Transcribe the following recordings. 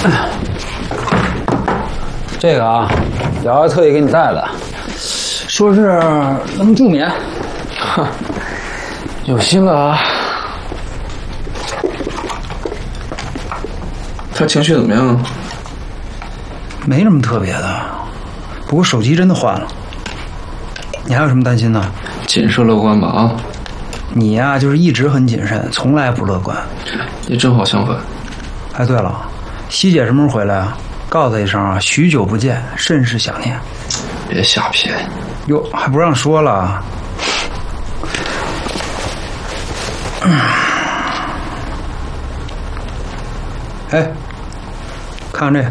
这个啊，瑶瑶特意给你带的，说是能助眠。 哼，有心了啊。他情绪怎么样啊？ 没什么特别的，不过手机真的换了。你还有什么担心呢？ 谨慎乐观吧啊！ 你呀，就是一直很谨慎，从来不乐观。 你正好相反。 哎，对了，西姐什么时候回来啊？告诉她一声啊，许久不见，甚是想念。 别瞎谝。 哟，还不让说了。哎，看看这个。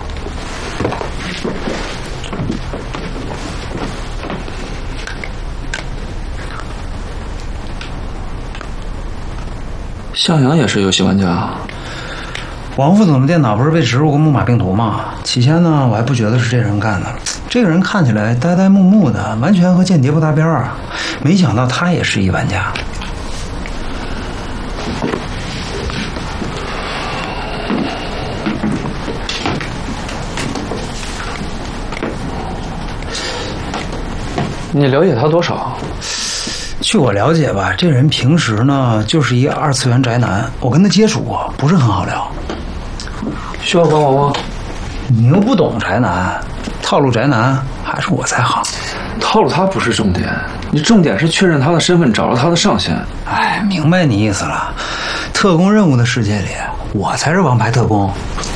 向阳也是游戏玩家。 王副总的电脑不是被植入过木马病毒吗？起先呢，我还不觉得是这人干的。这个人看起来呆呆木木的，完全和间谍不搭边啊！没想到他也是一玩家。 你了解他多少？ 据我了解吧，这人平时呢就是一二次元宅男，我跟他接触过，不是很好聊。 需要帮忙吗？ 你又不懂宅男，套路宅男还是我在行。 套路他不是重点，你重点是确认他的身份，找到他的上线。 哎，明白你意思了。特工任务的世界里，我才是王牌特工。